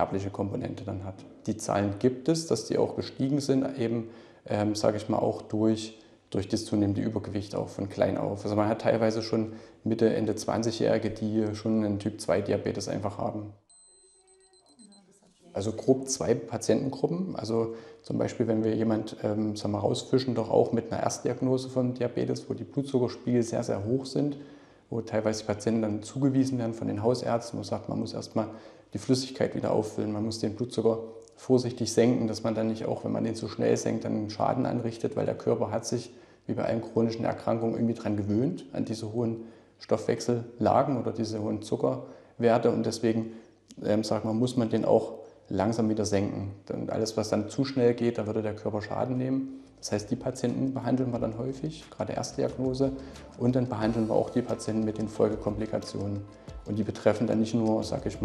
erbliche Komponente dann hat. Die Zahlen gibt es, dass die auch gestiegen sind, eben, sage ich mal, auch durch das zunehmende Übergewicht auch von klein auf. Also man hat teilweise schon Mitte, Ende 20-Jährige, die schon einen Typ-2-Diabetes einfach haben. Also grob 2 Patientengruppen. Also zum Beispiel, wenn wir jemand rausfischen, doch auch mit einer Erstdiagnose von Diabetes, wo die Blutzuckerspiegel sehr, sehr hoch sind, wo teilweise die Patienten dann zugewiesen werden von den Hausärzten, wo man sagt, man muss erstmal die Flüssigkeit wieder auffüllen, man muss den Blutzucker vorsichtig senken, dass man dann nicht auch, wenn man den zu schnell senkt, dann einen Schaden anrichtet, weil der Körper hat sich, wie bei allen chronischen Erkrankungen, irgendwie daran gewöhnt, an diese hohen Stoffwechsellagen oder diese hohen Zuckerwerte und deswegen muss man den auch langsam wieder senken. Und alles, was dann zu schnell geht, da würde der Körper Schaden nehmen. Das heißt, die Patienten behandeln wir dann häufig, gerade Erstdiagnose, und dann behandeln wir auch die Patienten mit den Folgekomplikationen. Und die betreffen dann nicht nur,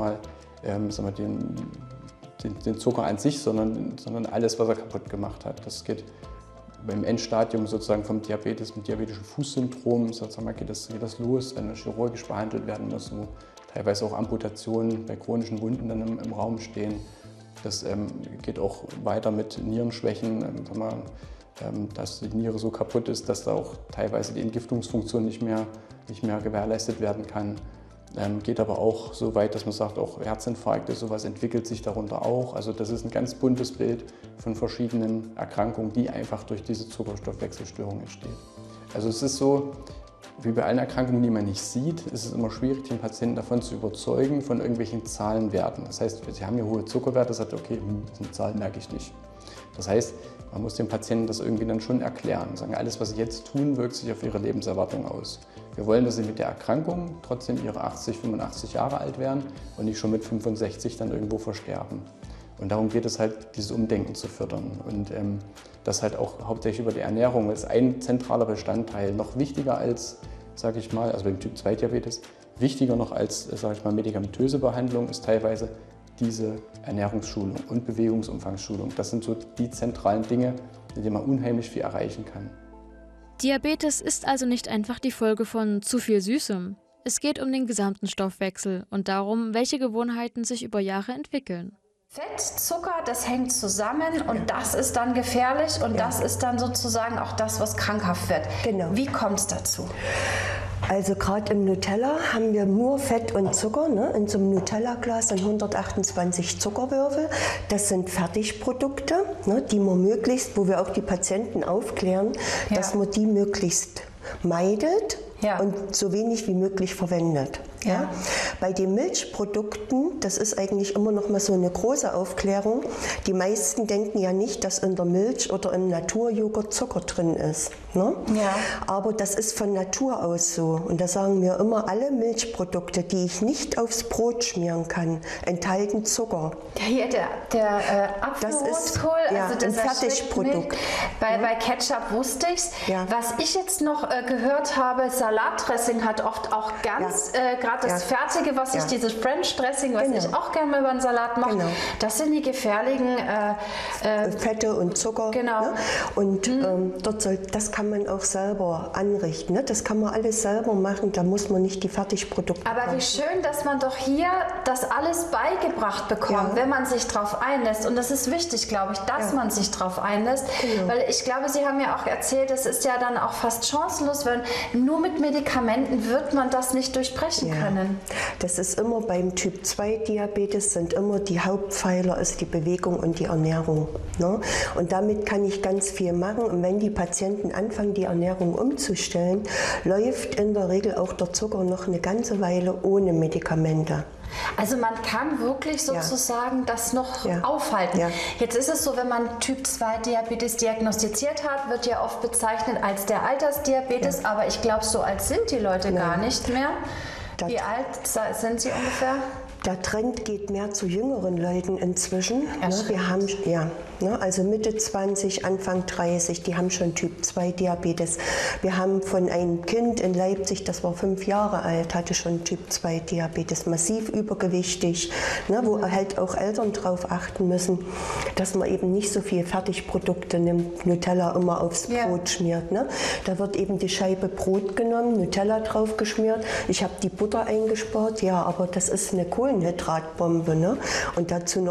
den Zucker an sich, sondern alles, was er kaputt gemacht hat. Das geht beim Endstadium sozusagen vom Diabetes mit diabetischem Fußsyndrom, geht das los, wenn er chirurgisch behandelt werden muss, wo teilweise auch Amputationen bei chronischen Wunden dann im Raum stehen. Das geht auch weiter mit Nierenschwächen, dass die Niere so kaputt ist, dass da auch teilweise die Entgiftungsfunktion nicht mehr gewährleistet werden kann. Geht aber auch so weit, dass man sagt, auch Herzinfarkte, sowas entwickelt sich darunter auch. Also das ist ein ganz buntes Bild von verschiedenen Erkrankungen, die einfach durch diese Zuckerstoffwechselstörung entstehen. Also es ist so, wie bei allen Erkrankungen, die man nicht sieht, ist es immer schwierig, den Patienten davon zu überzeugen, von irgendwelchen Zahlenwerten. Das heißt, sie haben hier hohe Zuckerwerte, sagt okay, das sind Zahlen, merke ich nicht. Das heißt, man muss dem Patienten das irgendwie dann schon erklären. Sagen, alles, was sie jetzt tun, wirkt sich auf ihre Lebenserwartung aus. Wir wollen, dass sie mit der Erkrankung trotzdem ihre 80, 85 Jahre alt werden und nicht schon mit 65 dann irgendwo versterben. Und darum geht es halt, dieses Umdenken zu fördern. Und das halt auch hauptsächlich über die Ernährung ist ein zentraler Bestandteil, noch wichtiger als, also beim Typ-2-Diabetes, wichtiger noch als, medikamentöse Behandlung ist teilweise diese Ernährungsschulung und Bewegungsumfangsschulung. Das sind so die zentralen Dinge, mit denen man unheimlich viel erreichen kann. Diabetes ist also nicht einfach die Folge von zu viel Süßem. Es geht um den gesamten Stoffwechsel und darum, welche Gewohnheiten sich über Jahre entwickeln. Fett, Zucker, das hängt zusammen und das ist dann gefährlich und das ist dann sozusagen auch das, was krankhaft wird. Genau. Wie kommt es dazu? Also gerade im Nutella haben wir nur Fett und Zucker. Ne? In so einem Nutella-Glas sind 128 Zuckerwürfel. Das sind Fertigprodukte, ne, wo wir auch die Patienten aufklären, dass man die möglichst meidet und so wenig wie möglich verwendet. Ja. Bei den Milchprodukten, das ist eigentlich immer noch mal so eine große Aufklärung. Die meisten denken ja nicht, dass in der Milch oder im Naturjoghurt Zucker drin ist. Ne? Ja. Aber das ist von Natur aus so. Und da sagen wir immer, alle Milchprodukte, die ich nicht aufs Brot schmieren kann, enthalten Zucker. Hier der Apfelrotkohl, also das ein Fertigprodukt. Bei Ketchup wusste ich es. Ja. Was ich jetzt noch gehört habe, Salatdressing hat oft auch ganz gerade das Fertige, dieses French Dressing, was ich auch gerne mal über einen Salat mache, das sind die gefährlichen Fette und Zucker. Genau. Ne? Und das kann man auch selber anrichten. Ne? Das kann man alles selber machen, da muss man nicht die Fertigprodukte Aber machen. wie schön, dass man doch hier das alles beigebracht bekommt, wenn man sich darauf einlässt. Und das ist wichtig, glaube ich, dass man sich darauf einlässt. Genau. Weil ich glaube, Sie haben ja auch erzählt, es ist ja dann auch fast chancenlos, weil nur mit Medikamenten wird man das nicht durchbrechen können. Das ist immer beim Typ-2-Diabetes, sind immer die Hauptpfeiler ist die Bewegung und die Ernährung. Ne? Und damit kann ich ganz viel machen. Und wenn die Patienten anfangen, die Ernährung umzustellen, läuft in der Regel auch der Zucker noch eine ganze Weile ohne Medikamente. Also man kann wirklich sozusagen das noch aufhalten. Ja. Jetzt ist es so, wenn man Typ-2-Diabetes diagnostiziert hat, wird ja oft bezeichnet als der Altersdiabetes, aber ich glaube, so alt sind die Leute gar nicht mehr. Wie alt sind Sie ungefähr? Der Trend geht mehr zu jüngeren Leuten inzwischen. Wir haben also Mitte 20, Anfang 30, die haben schon Typ-2-Diabetes. Wir haben von einem Kind in Leipzig, das war 5 Jahre alt, hatte schon Typ-2-Diabetes, massiv übergewichtig, wo halt auch Eltern drauf achten müssen, dass man eben nicht so viel Fertigprodukte nimmt, Nutella immer aufs Brot schmiert. Ne? Da wird eben die Scheibe Brot genommen, Nutella drauf geschmiert. Ich habe die Butter eingespart, aber das ist eine Kohlenhydratbombe. Ne? Und dazu noch